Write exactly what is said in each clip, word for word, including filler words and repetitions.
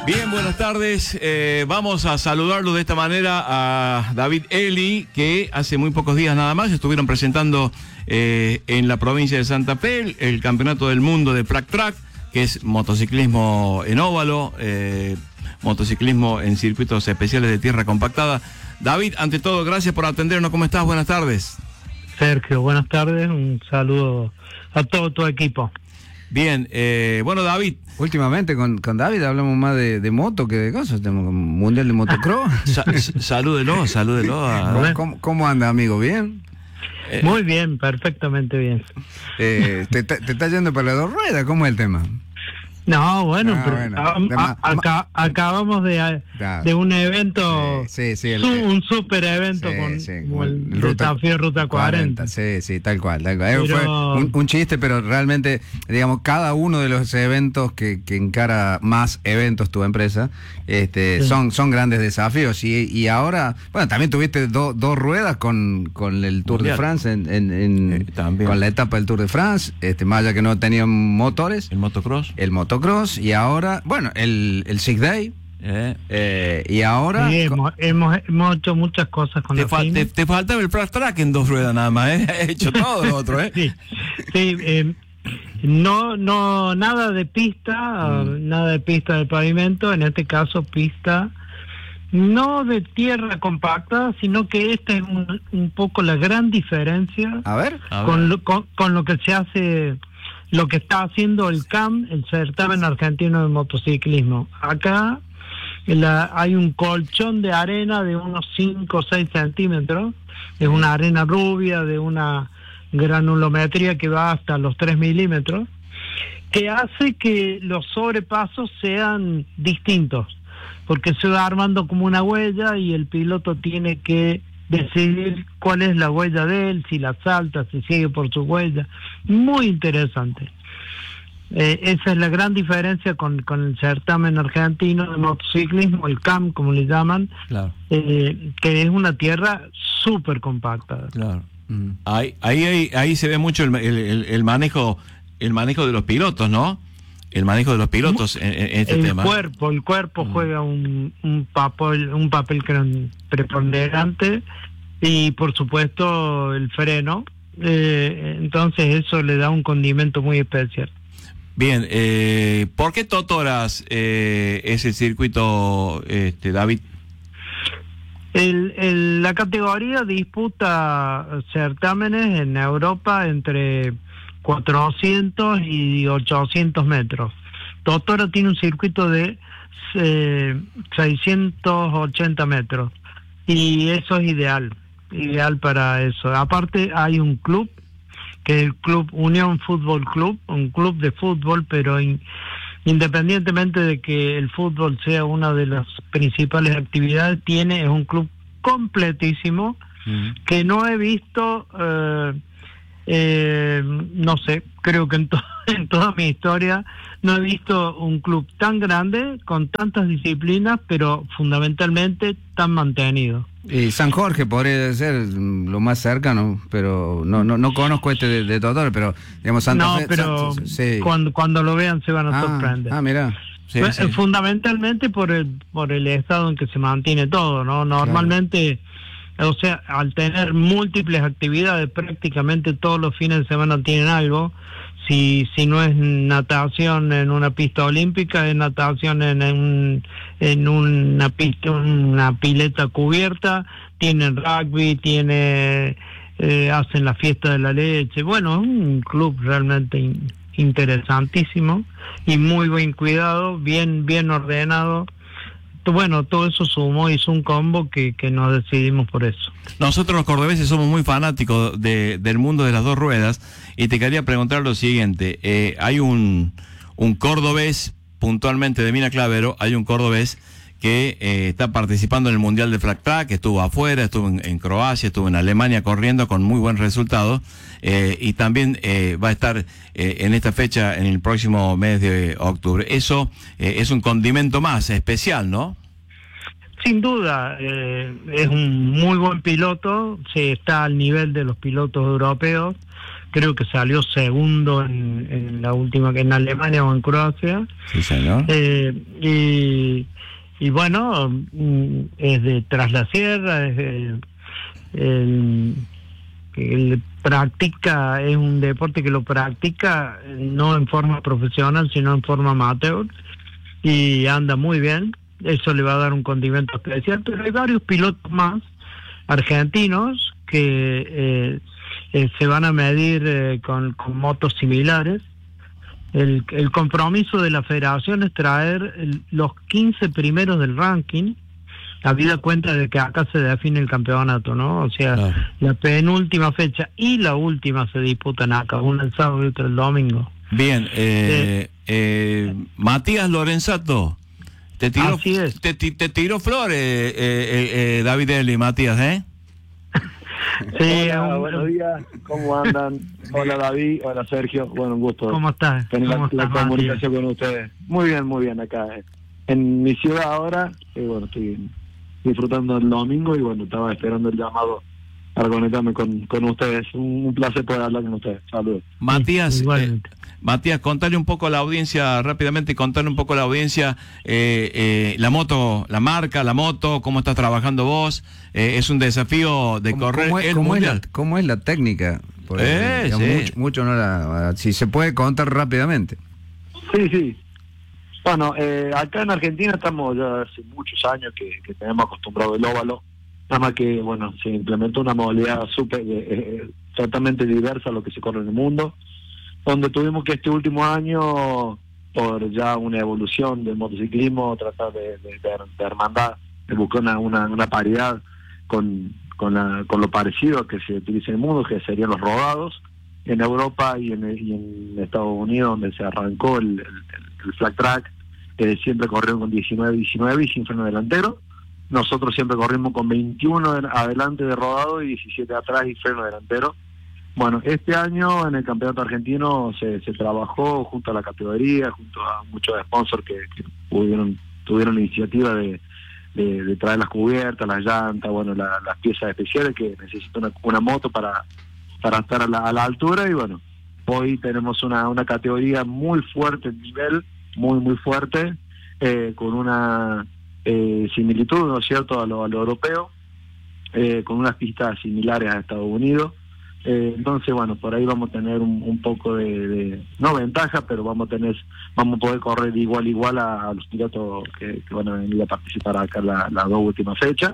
Bien, buenas tardes. Eh, vamos a saludarlo de esta manera a David Eli, que hace muy pocos días nada más estuvieron presentando eh, en la provincia de Santa Fe el, el Campeonato del Mundo de Prac Track, que es motociclismo en óvalo, eh, motociclismo en circuitos especiales de tierra compactada. David, ante todo, gracias por atendernos. ¿Cómo estás? Buenas tardes. Sergio, buenas tardes. Un saludo a todo tu equipo. Bien, eh, bueno, David. Últimamente con, con David hablamos más de, de moto que de cosas. Tenemos un mundial de motocross. Sa salúdelo, salúdelo. A... ¿Cómo, ¿Cómo anda, amigo? ¿Bien? Eh, Muy bien, perfectamente bien. Eh, te, te, ¿Te estás yendo para las dos ruedas? ¿Cómo es el tema? No, bueno, ah, pero bueno. a, a, acá, acabamos de, claro. de un evento, sí, sí, sí, el, su, un super evento sí, con, sí, con el, el ruta, desafío Ruta cuarenta. cuarenta. Sí, sí, tal cual. Tal cual. Pero... Fue un, un chiste, pero realmente, digamos, cada uno de los eventos que, que encara más eventos tu empresa, este, sí. son, son grandes desafíos. Y, y ahora, bueno, también tuviste do, dos ruedas con, con el Tour Mundial de France, en, en, en, eh, también. con la etapa del Tour de France, este, más allá que no tenían motores. El motocross. El motocross, y ahora Ahora, bueno, el, el Six Day, eh. Eh, y ahora... Sí, hemos, hemos, hemos hecho muchas cosas con te, la fa te, te faltaba el Prac Track en dos ruedas nada más, ¿eh? He hecho todo lo otro, ¿eh? Sí, sí eh, no, no, nada de pista, mm. nada de pista de pavimento, en este caso pista, no de tierra compacta, sino que esta es un, un poco la gran diferencia a ver, a con, ver. Lo, con, con lo que se hace... lo que está haciendo el C A M, el Certamen Argentino de Motociclismo. Acá la, hay un colchón de arena de unos cinco o seis centímetros, es una arena rubia de una granulometría que va hasta los tres milímetros, que hace que los sobrepasos sean distintos, porque se va armando como una huella y el piloto tiene que decidir cuál es la huella de él, si la salta, si sigue por su huella. Muy interesante. Eh, esa es la gran diferencia con, con el certamen argentino de motociclismo, el C A M, como le llaman, claro. eh, que es una tierra súper compacta. Claro. Mm. Ahí, ahí, ahí, ahí se ve mucho el, el, el manejo, el manejo de los pilotos, ¿no? El manejo de los pilotos en, en este el tema. El cuerpo, el cuerpo mm. juega un, un papel, un papel preponderante. Y por supuesto el freno, eh, entonces eso le da un condimento muy especial. Bien, eh, ¿por qué Totoras eh, es el circuito, este, David? El, el, la categoría disputa certámenes en Europa entre cuatrocientos y ochocientos metros. Totora tiene un circuito de eh, seiscientos ochenta metros y eso es ideal. ideal para eso. Aparte hay un club, que es el Club Unión Fútbol Club, un club de fútbol, pero in, independientemente de que el fútbol sea una de las principales actividades, tiene, es un club completísimo, uh-huh. que no he visto, eh, eh, no sé, creo que en, to en toda mi historia no he visto un club tan grande, con tantas disciplinas, pero fundamentalmente tan mantenido. Y San Jorge podría ser lo más cercano, pero no no no conozco este de, de Totor, pero digamos Santa no, Fe, pero San, sí. cuando cuando lo vean se van a ah, sorprender. Ah, mira. Sí, pues, sí. Fundamentalmente por el por el estado en que se mantiene todo, ¿no? Normalmente, claro. O sea, al tener múltiples actividades, prácticamente todos los fines de semana tienen algo. Si si no es natación en una pista olímpica, es natación en, en, en una pista, una pileta cubierta, tienen rugby, tiene eh, hacen la fiesta de la leche. Bueno, es un club realmente in, interesantísimo y muy bien cuidado, bien bien ordenado. Bueno, todo eso sumó, hizo un combo que, que nos decidimos por eso. Nosotros los cordobeses somos muy fanáticos de, del mundo de las dos ruedas y te quería preguntar lo siguiente. Eh, hay un, un cordobés, puntualmente de Mina Clavero, hay un cordobés que eh, está participando en el Mundial de Prac Track, estuvo afuera, estuvo en, en Croacia, estuvo en Alemania corriendo con muy buen resultado, eh, y también eh, va a estar eh, en esta fecha en el próximo mes de octubre. Eso eh, es un condimento más especial, ¿no? Sin duda, eh, es un muy buen piloto, se está al nivel de los pilotos europeos, creo que salió segundo en, en la última, que en Alemania o en Croacia. Sí, señor. Eh, y, y bueno, es de Tras la Sierra, es de, el, el practica, es un deporte que lo practica no en forma profesional, sino en forma amateur, y anda muy bien. Eso le va a dar un condimento especial, pero hay varios pilotos más argentinos que eh, eh, se van a medir eh, con, con motos similares. El, el compromiso de la federación es traer el, los quince primeros del ranking, habida cuenta de que acá se define el campeonato, ¿no? O sea, Claro. la penúltima fecha y la última se disputan acá, una el sábado y otra el domingo. Bien, eh, eh, Matías Lorenzato, te tiró, Así es. te, te, te tiró flores, eh, eh, eh, David Eli, Matías, ¿eh? Sí, Hola, un- buenos días, ¿cómo andan? Hola David, hola Sergio, bueno, un gusto ¿Cómo estás? tener la, ¿Cómo la estás, comunicación con ustedes. Muy bien, muy bien, acá eh, en mi ciudad ahora, eh, bueno, estoy disfrutando el domingo y bueno, estaba esperando el llamado para conectarme con, con ustedes. Un, un placer poder hablar con ustedes. Saludos. Matías, Sí, eh, igualmente. Matías, contale un poco a la audiencia, rápidamente, contale un poco a la audiencia, eh, eh, la moto, la marca, la moto, cómo estás trabajando vos, eh, es un desafío de ¿Cómo, correr cómo es, el cómo es la, mundial. cómo es la técnica? Porque, Eh, digamos, sí. mucho, mucho no la... Si se puede contar rápidamente. Sí, sí. Bueno, eh, acá en Argentina estamos ya hace muchos años que, que tenemos acostumbrado el óvalo, nada más que, bueno, se implementó una modalidad súper, eh, eh, totalmente diversa a lo que se corre en el mundo, donde tuvimos que este último año, por ya una evolución del motociclismo, tratar de, de, de, de hermandad, de buscar una, una, una paridad con, con, la, con lo parecido que se utiliza en el mundo, que serían los rodados, en Europa y en, y en Estados Unidos, donde se arrancó el, el, el flat track, que siempre corrieron con diecinueve diecinueve y sin freno delantero. Nosotros siempre corrimos con veintiuno de- adelante de rodado y diecisiete atrás y freno delantero. Bueno, este año en el campeonato argentino se, se trabajó junto a la categoría, junto a muchos sponsors que, que pudieron, tuvieron la iniciativa de, de, de traer las cubiertas, las llantas, bueno, la- las piezas especiales que necesita una, una moto para, para estar a la, a la altura. Y bueno, hoy tenemos una, una categoría muy fuerte en nivel, muy, muy fuerte, eh, con una eh, similitud, ¿no es cierto?, a lo, a lo europeo, eh, con unas pistas similares a Estados Unidos. Eh, entonces, bueno, por ahí vamos a tener un, un poco de, de, no ventaja, pero vamos a tener, vamos a poder correr de igual a igual a, a los pilotos que, que van a venir a participar acá en la, las dos últimas fechas.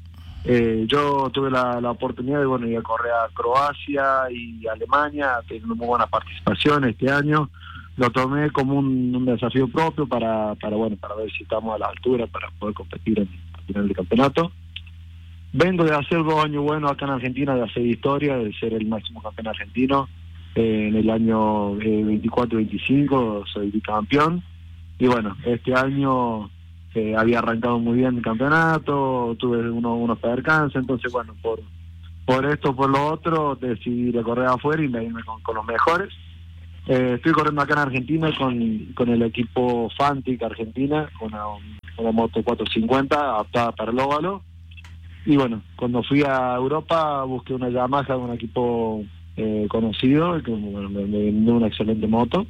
Eh, yo tuve la, la oportunidad de, bueno, ir a correr a Croacia y Alemania, teniendo muy buena participación este año. Lo tomé como un, un desafío propio para, para, bueno, para ver si estamos a la altura para poder competir en el final del campeonato. Vengo de hacer dos años buenos acá en Argentina, de hacer historia, de ser el máximo campeón argentino. Eh, en el año eh, veinticuatro veinticinco soy bicampeón. Y bueno, este año eh, había arrancado muy bien el campeonato, tuve uno, unos percances, entonces bueno, por por esto por lo otro decidí ir a correr afuera y me irme con, con los mejores. Eh, estoy corriendo acá en Argentina con, con el equipo Fantic Argentina, con una, una moto cuatrocientos cincuenta adaptada para el óvalo. Y bueno, cuando fui a Europa busqué una Yamaha, un equipo eh, conocido, que bueno, me, me vendió una excelente moto,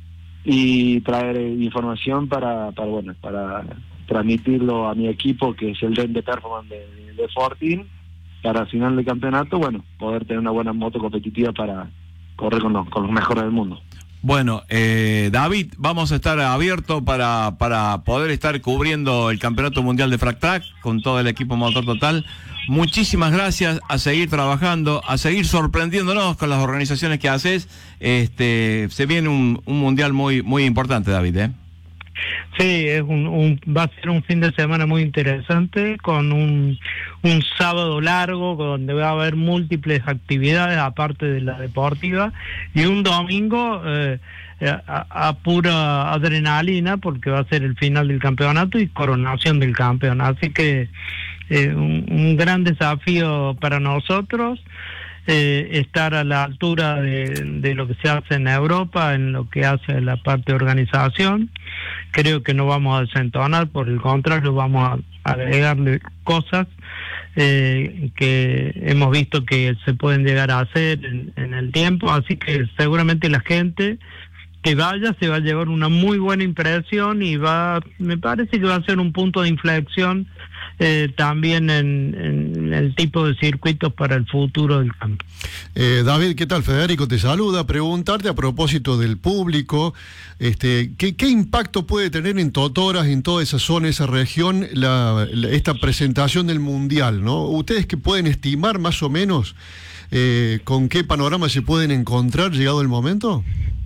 y traer eh, información para, para bueno para transmitirlo a mi equipo, que es el D E N de Performance de, de Fortin, para al final del campeonato, bueno, poder tener una buena moto competitiva para correr con los, con los mejores del mundo. Bueno, eh, David, vamos a estar abiertos para, para poder estar cubriendo el Campeonato Mundial de Flat Track con todo el equipo Motor Total. Muchísimas gracias, a seguir trabajando, a seguir sorprendiéndonos con las organizaciones que haces. Este, se viene un, un mundial muy, muy importante, David, ¿eh? Sí, es un, un, va a ser un fin de semana muy interesante, con un, un sábado largo donde va a haber múltiples actividades aparte de la deportiva, y un domingo eh, a, a pura adrenalina, porque va a ser el final del campeonato y coronación del campeón. Así que eh, un, un gran desafío para nosotros. Eh, estar a la altura de, de lo que se hace en Europa, en lo que hace la parte de organización. Creo que no vamos a desentonar, por el contrario, vamos a agregarle cosas eh, que hemos visto que se pueden llegar a hacer en, en el tiempo, así que seguramente la gente que vaya se va a llevar una muy buena impresión y va, me parece que va a ser un punto de inflexión eh, también en, en el tipo de circuitos para el futuro del campo. Eh, David, ¿qué tal? Federico te saluda. Preguntarte a propósito del público, este, ¿qué, qué impacto puede tener en Totoras, en toda esa zona, esa región, la, la, esta presentación del Mundial, ¿no? ¿Ustedes que pueden estimar más o menos eh, con qué panorama se pueden encontrar llegado el momento?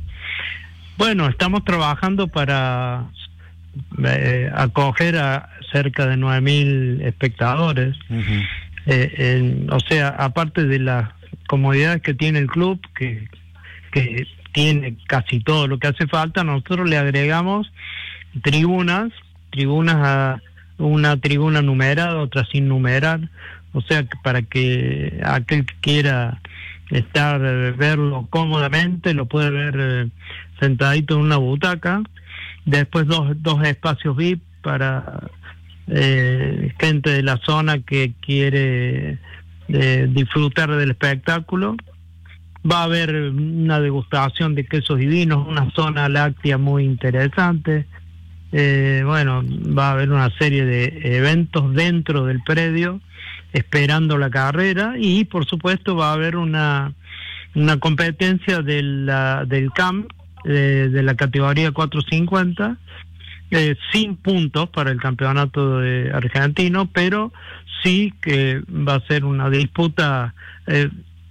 Bueno, estamos trabajando para eh, acoger a cerca de nueve mil espectadores. Uh-huh. eh, en, o sea, aparte de las comodidades que tiene el club, que, que tiene casi todo lo que hace falta, nosotros le agregamos tribunas, tribunas a una tribuna numerada, otra sin numerar, o sea, que para que aquel que quiera estar, verlo cómodamente, lo puede ver eh, sentadito en una butaca. Después dos, dos espacios V I P para eh, gente de la zona que quiere eh, disfrutar del espectáculo. Va a haber una degustación de quesos divinos, una zona láctea muy interesante. Eh, bueno, va a haber una serie de eventos dentro del predio esperando la carrera, y por supuesto va a haber una una competencia de la, del C A M eh, de la categoría cuatrocientos cincuenta eh, sin puntos para el campeonato de argentino, pero sí que va a ser una disputa, eh,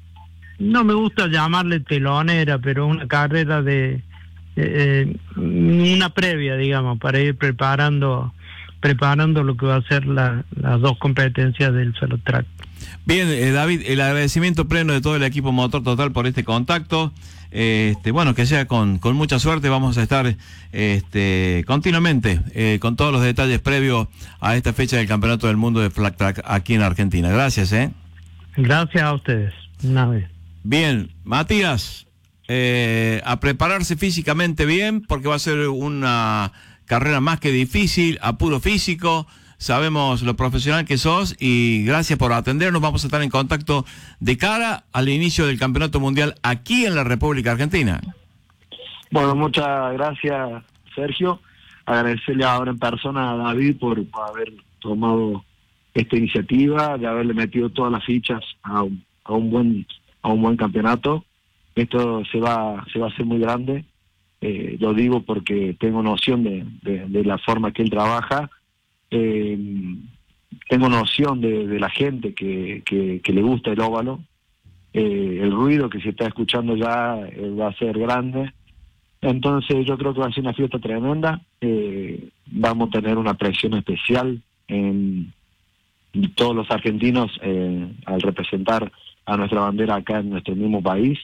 no me gusta llamarle telonera, pero una carrera de eh, una previa, digamos, para ir preparando preparando lo que va a ser la, las dos competencias del solo track. Bien, eh, David, el agradecimiento pleno de todo el equipo Motor Total por este contacto. Eh, este, bueno, que sea con, con mucha suerte. Vamos a estar este, continuamente eh, con todos los detalles previos a esta fecha del Campeonato del Mundo de Flat Track aquí en Argentina. Gracias, ¿eh? Gracias a ustedes. Nada. Bien, Matías, eh, a prepararse físicamente bien, porque va a ser una carrera más que difícil, a puro físico. Sabemos lo profesional que sos y gracias por atendernos. Vamos a estar en contacto de cara al inicio del Campeonato Mundial aquí en la República Argentina. Bueno, muchas gracias, Sergio. Agradecerle ahora en persona a David por, por haber tomado esta iniciativa, de haberle metido todas las fichas a un, a un buen a un buen campeonato. Esto se va se va a hacer muy grande. Eh, lo digo porque tengo noción de, de, de la forma que él trabaja. Eh, tengo noción de, de la gente que, que, que le gusta el óvalo. Eh, el ruido que se está escuchando ya eh, va a ser grande. Entonces yo creo que va a ser una fiesta tremenda. Eh, vamos a tener una presión especial en todos los argentinos eh, al representar a nuestra bandera acá en nuestro mismo país.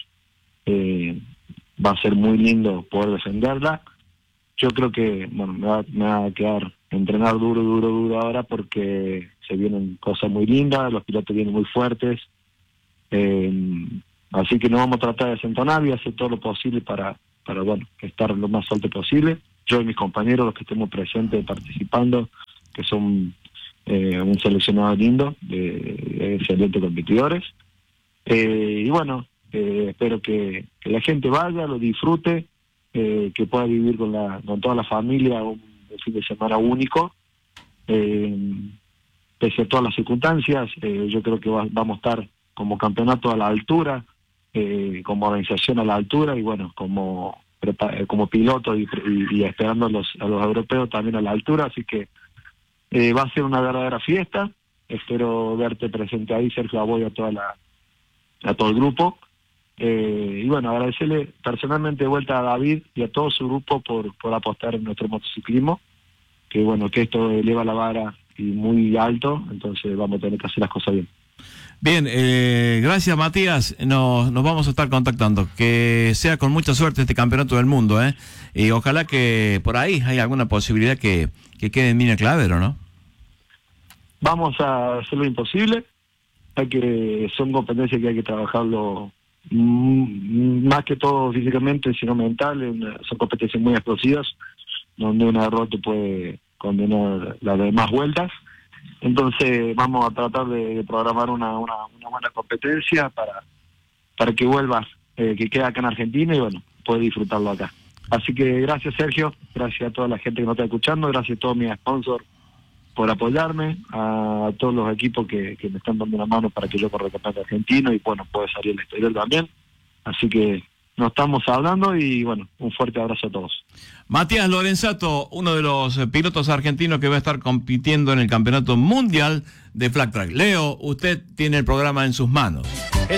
Eh, va a ser muy lindo poder defenderla. Yo creo que, bueno, me va, me va a quedar entrenar duro, duro, duro ahora porque se vienen cosas muy lindas, los pilotos vienen muy fuertes. Eh, así que nos vamos a tratar de desentonar y hacer todo lo posible para, para bueno, estar lo más alto posible. Yo y mis compañeros, los que estemos presentes participando, que son eh, un seleccionado lindo, de, de excelentes competidores. Eh, y bueno, eh, espero que, que la gente vaya, lo disfrute, eh, que pueda vivir con la con toda la familia un, un fin de semana único. Eh, pese a todas las circunstancias, eh, yo creo que va, vamos a estar como campeonato a la altura, eh, como organización a la altura y bueno, como como piloto y, y, y esperando a los, a los europeos también a la altura, así que eh, va a ser una verdadera fiesta. Espero verte presente ahí, Sergio, a vos y a toda la a todo el grupo. Eh, y bueno, agradecerle personalmente de vuelta a David y a todo su grupo por, por apostar en nuestro motociclismo, que bueno, que esto eleva la vara y muy alto, entonces vamos a tener que hacer las cosas bien. Bien, eh, gracias Matías, nos, nos vamos a estar contactando, que sea con mucha suerte este campeonato del mundo, ¿eh? Y ojalá que por ahí haya alguna posibilidad que, que quede en Mina Clavero, ¿no? Vamos a hacer lo imposible, hay que son competencias que hay que trabajarlo mm, más que todo físicamente, sino mental. Una, son competencias muy explosivas, donde una derrota puede condenar las demás vueltas. Entonces vamos a tratar de, de programar una, una, una buena competencia para, para que vuelva, eh, que quede acá en Argentina y bueno, puede disfrutarlo acá. Así que gracias Sergio, gracias a toda la gente que nos está escuchando, gracias a todos mis sponsors por apoyarme, a todos los equipos que, que me están dando una mano para que yo corra el campeonato argentino y bueno, puede salir el exterior también. Así que nos estamos hablando y bueno, un fuerte abrazo a todos. Matías Lorenzato, uno de los pilotos argentinos que va a estar compitiendo en el Campeonato Mundial de Flat Track. Leo, usted tiene el programa en sus manos.